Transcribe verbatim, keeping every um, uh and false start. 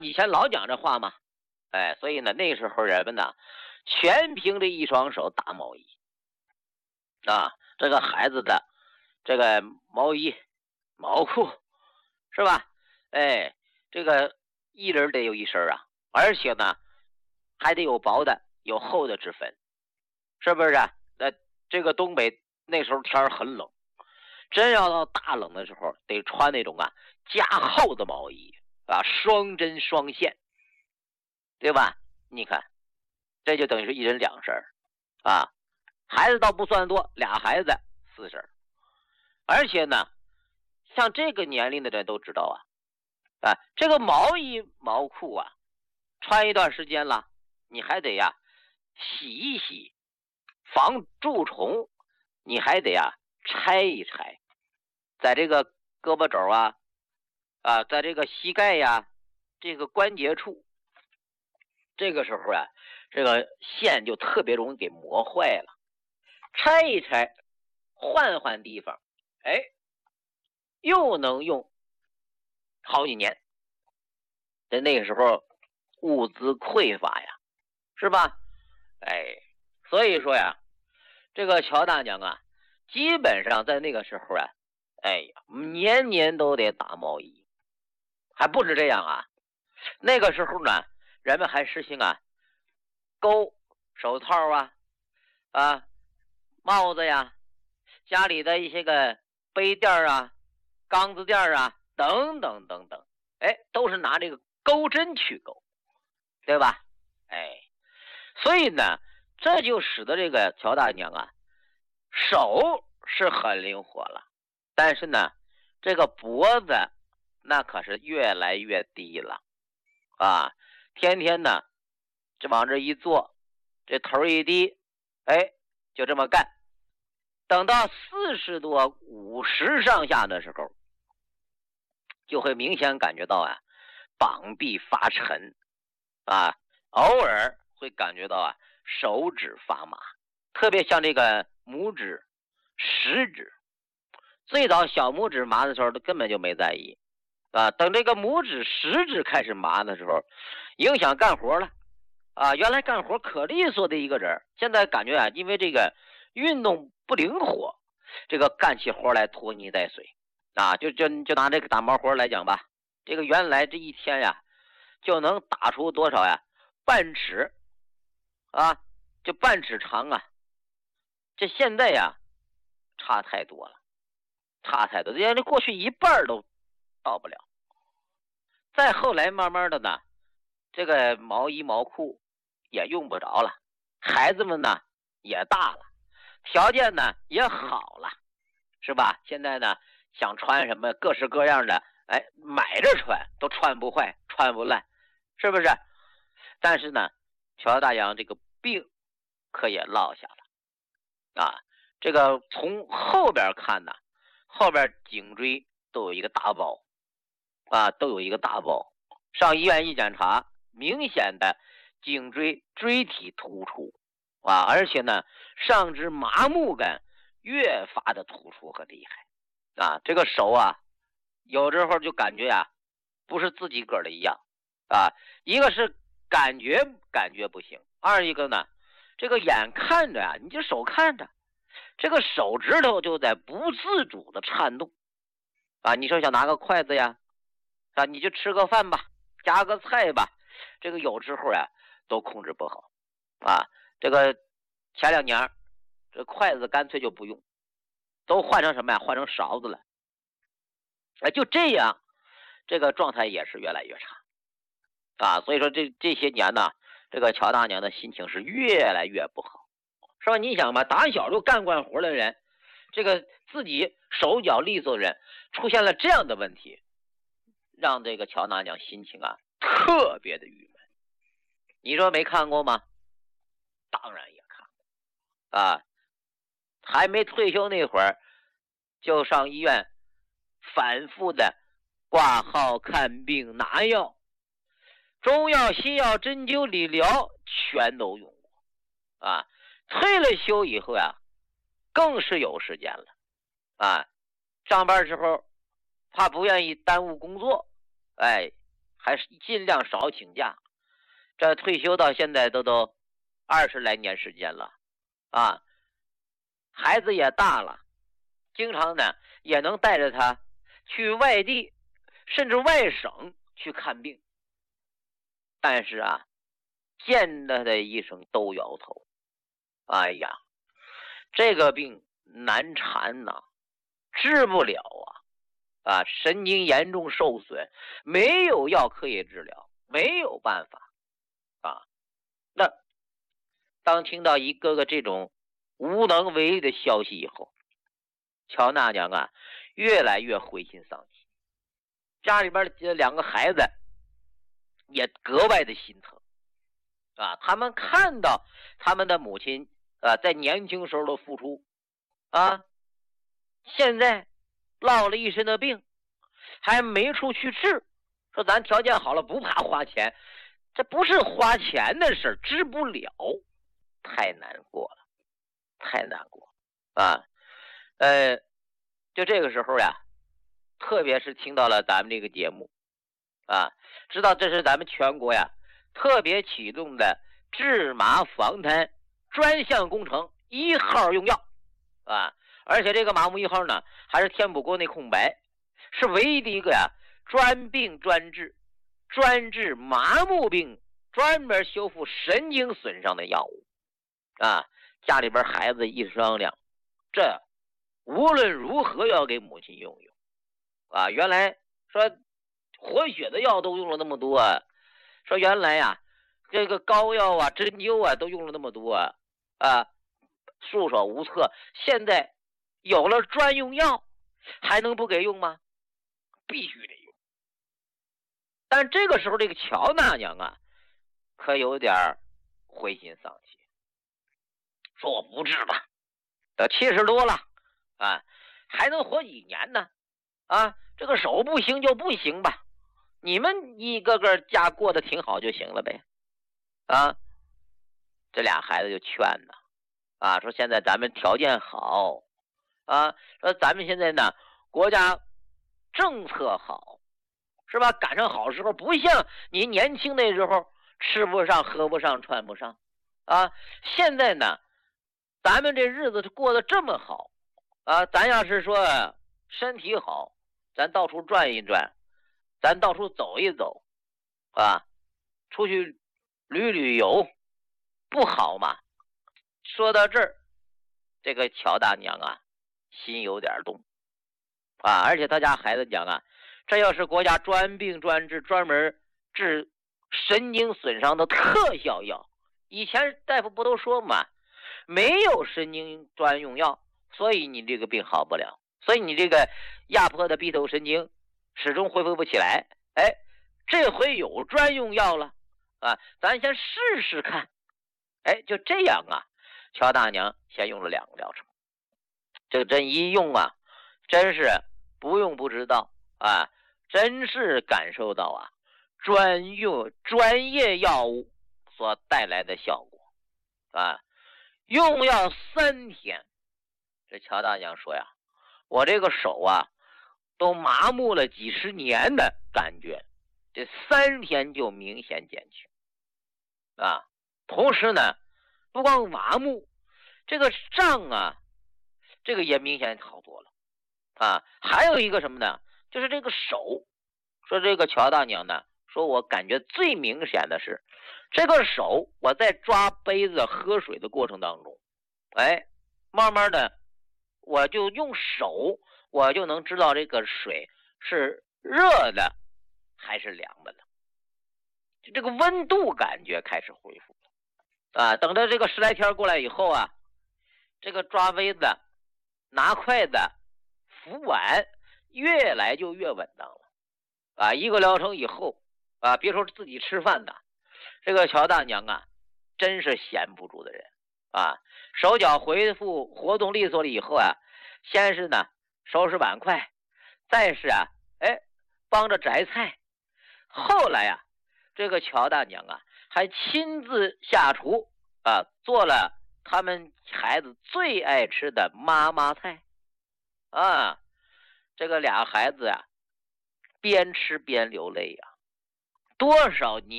以前老讲这话嘛，哎，所以呢，那时候人们呢，全凭着一双手打毛衣啊，这个孩子的这个毛衣、毛裤是吧？哎，这个一人得有一身啊，而且呢，还得有薄的、有厚的之分，是不是啊？那这个东北那时候天很冷，真要到大冷的时候，得穿那种啊加厚的毛衣啊，双针双线，对吧？你看，这就等于是一人两身啊。孩子倒不算多，俩孩子四身，而且呢，像这个年龄的人都知道啊，啊，这个毛衣毛裤啊，穿一段时间了，你还得呀洗一洗，防蛀虫，你还得呀拆一拆，在这个胳膊肘啊，啊，在这个膝盖呀，这个关节处，这个时候啊，这个线就特别容易给磨坏了，拆一拆，换换地方，哎，又能用好几年。在那个时候物资匮乏呀，是吧？哎，所以说呀，这个乔大娘啊，基本上在那个时候啊，哎呀，年年都得打毛衣，还不止这样啊。那个时候呢，人们还实行啊，钩手套啊，啊，帽子呀，家里的一些个杯垫啊、缸子垫啊，等等等等，哎，都是拿这个钩针去钩，对吧？哎，所以呢，这就使得这个乔大娘啊，手是很灵活了，但是呢，这个脖子那可是越来越低了啊！天天呢，这往这一坐，这头一低，哎，就这么干。等到四十多、五十上下的时候，就会明显感觉到啊，膀臂发沉啊，偶尔会感觉到啊，手指发麻，特别像这个拇指、食指。最早小拇指麻的时候，他根本就没在意啊。等这个拇指、食指开始麻的时候，影响干活了啊。原来干活可利索的一个人，现在感觉啊，因为这个运动不灵活，这个干起活来拖泥带水啊。就就就拿这个打毛活来讲吧，这个原来这一天呀，就能打出多少呀？半尺啊，就半尺长啊。这现在呀，差太多了。差太多，连这过去一半都到不了。再后来慢慢的呢，这个毛衣毛裤也用不着了，孩子们呢也大了，条件呢也好了，是吧？现在呢想穿什么各式各样的，哎，买着穿都穿不坏，穿不烂，是不是？但是呢，乔大洋这个病可也落下了啊。这个从后边看呢，后边颈椎都有一个大包啊，都有一个大包。上医院一检查，明显的颈椎椎体突出啊，而且呢，上肢麻木感越发的突出和厉害啊。这个手啊，有时候就感觉啊，不是自己个儿的一样啊。一个是感觉感觉不行，二一个呢，这个眼看着呀、啊，你这手看着。这个手指头就在不自主的颤动啊！你说想拿个筷子呀，啊，你就吃个饭吧，夹个菜吧，这个有时候呀都控制不好啊。这个前两年这筷子干脆就不用，都换成什么呀？换成勺子了。哎，就这样，这个状态也是越来越差啊。所以说这这些年呢，这个乔大娘的心情是越来越不好。是吧？你想吧，打小就干惯活的人，这个自己手脚利索的人，出现了这样的问题，让这个乔大娘心情啊特别的郁闷。你说没看过吗？当然也看过啊。还没退休那会儿，就上医院反复的挂号看病拿药，中药、西药、针灸、理疗全都用过啊。退了休以后呀，更是有时间了啊。上班时候怕不愿意耽误工作，哎， 还是尽量少请假。这退休到现在都都二十来年时间了啊，孩子也大了，经常呢也能带着他去外地甚至外省去看病，但是啊见他的医生都摇头，哎呀，这个病难缠呐、啊，治不了啊啊，神经严重受损，没有药可以治疗，没有办法啊。那当听到一个个这种无能为力的消息以后，乔娜娘啊越来越灰心丧气，家里边的两个孩子也格外的心疼啊。他们看到他们的母亲啊在年轻时候的付出啊，现在落了一身的病，还没处去治，说咱条件好了不怕花钱，这不是花钱的事，治不了，太难过了，太难过啊。呃，就这个时候呀，特别是听到了咱们这个节目啊，知道这是咱们全国呀特别启动的治麻防痰专项工程一号用药啊，而且这个麻木一号呢，还是填补国内空白，是唯一的一个呀专病专治、专治麻木病、专门修复神经损伤的药物啊。家里边孩子一商量，这无论如何要给母亲用用啊。原来说活血的药都用了那么多，说原来呀这个膏药啊针灸啊都用了那么多啊，啊束手无策，现在有了专用药还能不给用吗？必须得用。但这个时候这个乔大娘啊可有点灰心丧气，说我不治了，都七十多了啊，还能活几年呢？啊，这个手不行就不行吧，你们一个个家过得挺好就行了呗。啊，这俩孩子就劝呢，啊，说现在咱们条件好啊，说咱们现在呢国家政策好，是吧？赶上好时候，不像你年轻那时候吃不上喝不上穿不上啊。现在呢咱们这日子过得这么好啊，咱要是说身体好，咱到处转一转，咱到处走一走啊，出去旅旅游不好吗？说到这儿，这个乔大娘啊心有点动啊，而且他家孩子讲啊，这要是国家专病专治专门治神经损伤的特效药，以前大夫不都说嘛，没有神经专用药，所以你这个病好不了，所以你这个压迫的臂头神经始终恢复不起来。哎，这回有专用药了啊，咱先试试看。哎，就这样啊，乔大娘先用了两个疗程，这个针一用啊，真是不用不知道啊，真是感受到啊专用专业药物所带来的效果啊。用药三天，这乔大娘说呀，我这个手啊都麻木了几十年的感觉，这三天就明显减轻啊。同时呢，不光麻木，这个胀啊，这个也明显好多了啊。还有一个什么呢？就是这个手，说这个乔大娘呢，说我感觉最明显的是，这个手我在抓杯子喝水的过程当中，哎，慢慢的我就用手，我就能知道这个水是热的还是凉的了，就这个温度感觉开始恢复了啊。等到这个十来天过来以后啊，这个抓杯子、拿筷子、扶碗越来就越稳当了啊。一个疗程以后啊，别说自己吃饭的，这个乔大娘啊真是闲不住的人啊。手脚恢复活动利索了以后啊，先是呢收拾碗筷，再是啊哎帮着摘菜，后来啊这个乔大娘啊还亲自下厨啊，做了他们孩子最爱吃的妈妈菜啊。这个俩孩子啊边吃边流泪呀多少年。